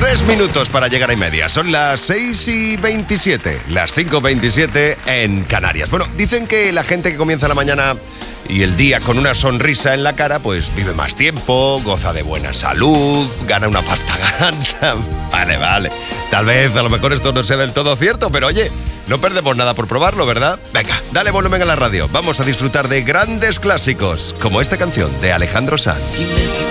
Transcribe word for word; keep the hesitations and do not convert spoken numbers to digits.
Tres minutos para llegar a y media. Son las seis y veintisiete, las cinco y veintisiete en Canarias. Bueno, dicen que la gente que comienza la mañana y el día con una sonrisa en la cara, pues vive más tiempo, goza de buena salud, gana una pasta gansa. Vale, vale. Tal vez a lo mejor esto no sea del todo cierto, pero oye, no perdemos nada por probarlo, ¿verdad? Venga, dale volumen a la radio. Vamos a disfrutar de grandes clásicos, como esta canción de Alejandro Sanz. Dime si